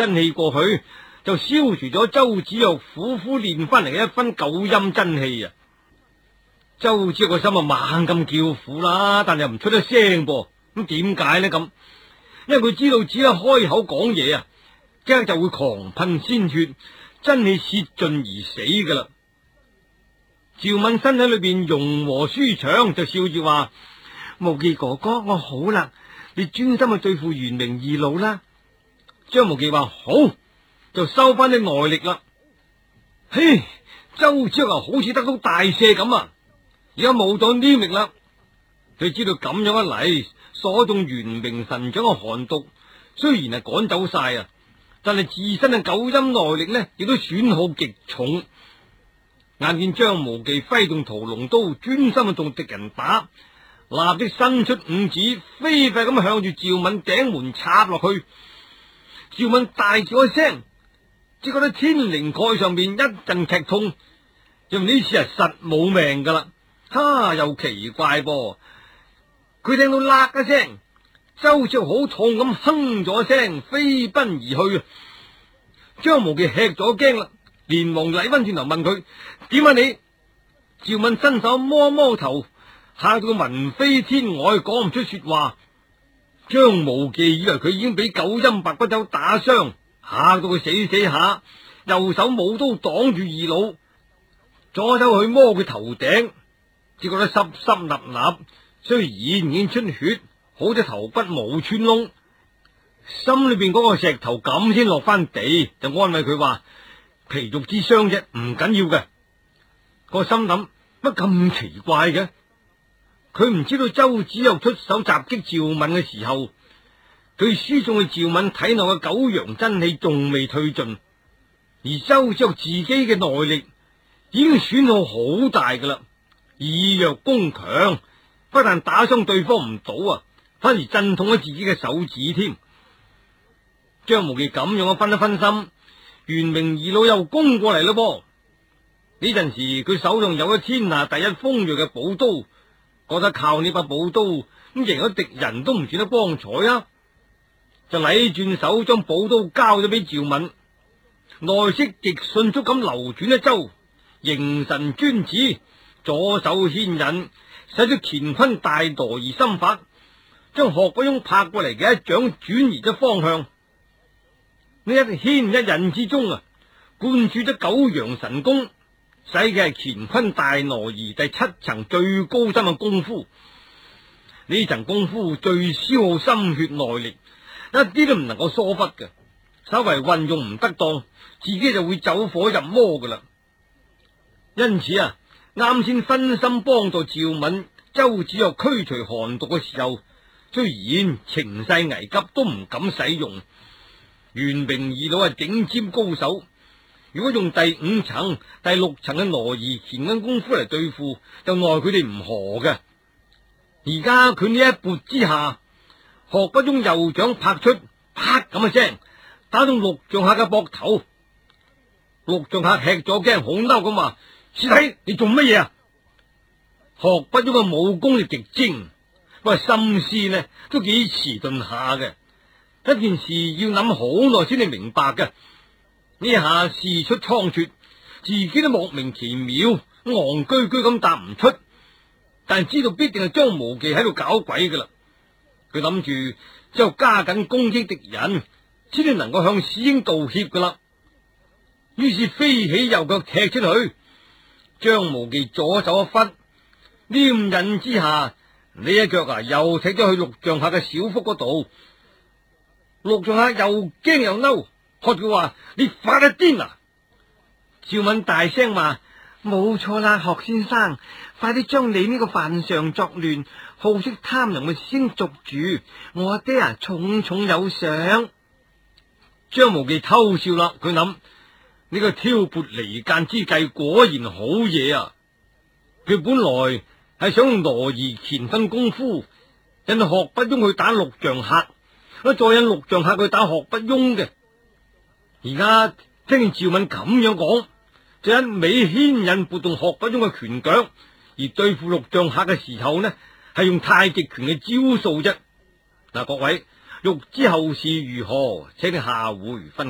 真氣過去，就消除咗周芷若苦苦練翻嚟嘅一分九陰真氣啊！周芷若個心啊猛咁叫苦啦，但又唔出得聲噃。咁點解呢？咁因為佢知道只一開口講嘢啊，即刻就會狂噴鮮血，真氣泄盡而死噶啦。趙敏身體裏邊融和舒暢，就笑住話：無忌哥哥，我好啦，你專心去對付玄冥二老啦。張無忌話好，就收翻啲內力啦。嘿，周芷若好似得到大赦咁啊！而家冇咗黏力啦，佢知道咁樣一嚟，所中玄冥神掌嘅寒毒雖然係趕走晒啊，但係自身嘅九陰內力呢，亦都損耗極重。眼見張無忌揮動屠龍刀，專心去同敵人打，立即伸出五指，飛快咁向住趙敏頂門插落去。趙敏大叫一聲，只覺得天靈蓋上面一陣劇痛，因為呢次係實冇命噶啦。又奇怪噃，佢聽到啦一聲，周芷若好痛咁哼咗一聲，飛奔而去。張無忌吃咗驚啦，連忙禮翻轉頭問佢：點啊你？趙敏伸手摸摸頭，嚇到佢魂飛天外，講唔出說話。張無忌以為佢已經俾九陰白骨爪打傷，嚇到佢死下，右手舞刀擋住二佬，左手去摸佢頭頂，只覺得濕濕立立，雖然已經出血，好似頭骨冇穿窿，心裏邊嗰個石頭咁先落翻地，就安慰佢話：皮肉之傷啫，唔緊要嘅。個心諗乜咁奇怪嘅？佢唔知道周芷若出手襲擊趙敏嘅時候，佢輸送去趙敏體內嘅九陽真氣仲未退盡，而周芷若自己嘅內力已經損耗好大噶啦，以弱攻強，不但打傷對方唔到啊，反而震痛咗自己嘅手指添。張無忌咁樣分一分心，玄冥二老又攻過嚟咯噃。呢陣時佢手上有咗天下第一鋒銳嘅寶刀，覺得靠呢把寶刀咁贏咗敵人都唔算得光彩啊！就禮轉手將寶刀交咗俾趙敏，內息極迅速咁流轉一周，形神專指，左手牽引，使出乾坤大挪移心法，將學不翁拍過嚟嘅一掌轉移咗方向。呢一牽一引之中啊，灌注咗九陽神功，使嘅係乾坤大挪移第七層最高深嘅功夫。呢層功夫最消耗心血內力，一啲都唔能夠疏忽嘅，稍為運用唔得當，自己就會走火入魔噶啦。因此啊，啱先分心幫助趙敏、周芷若驅除寒毒嘅時候，雖然情勢危急，都唔敢使用。玄冥二老係頂尖高手，如果用第五層、第六層嘅挪移乾坤功夫嚟對付，就奈佢哋唔何嘅。而家佢呢一撥之下，學不中右掌拍出，啪咁嘅聲，打中陸將客嘅膊頭。陸將客吃咗驚，好嬲咁話：師弟，你做乜嘢啊？學不中嘅武功力極精，不過心思呢都幾遲鈍下嘅。一件事要諗好耐先至明白嘅，呢下事出倉促，自己都莫名其妙，戇居居咁答唔出，但知道必定係張無忌喺度搞鬼噶啦。佢諗住之後加緊攻擊敵人，先至能夠向師兄道歉噶啦。於是飛起右腳踢出去，張無忌左手一忽，黏引之下，呢一腳又踢咗去陸將客嘅小腹嗰度。陸將客又驚又嬲，喝佢話：你發咗癲啊！趙敏大聲話：冇錯啦，學先生，快啲將你呢個犯上作亂、好色貪淫嘅師兄捉住，我阿爹重重有賞。張無忌偷笑啦，佢諗呢個挑撥離間之計果然好嘢啊！佢本來係想用挪移乾坤功夫引學不翁去打陸將客，再引陸將客去打學不翁嘅。而家聽見趙敏咁樣講，就一味牽引撥動學不翁嘅拳腳，而對付陸將客嘅時候呢，係用太極拳嘅招數啫。嗱，各位欲知後事如何，請你下回分。